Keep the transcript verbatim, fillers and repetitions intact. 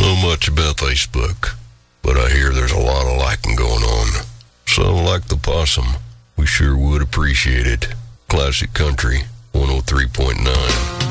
know much about Facebook, but I hear there's a lot of liking going on. So, like the possum, we sure would appreciate it. Classic Country one oh three point nine.